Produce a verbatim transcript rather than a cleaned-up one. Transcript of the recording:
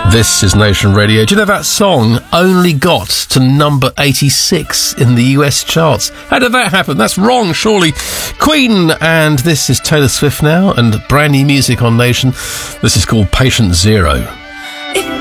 This is Nation Radio. Do you know that song only got to number eighty-six in the U S charts? How did that happen? That's wrong, surely. Queen, and this is Taylor Swift now, and brand new music on Nation. This is called Patient Zero.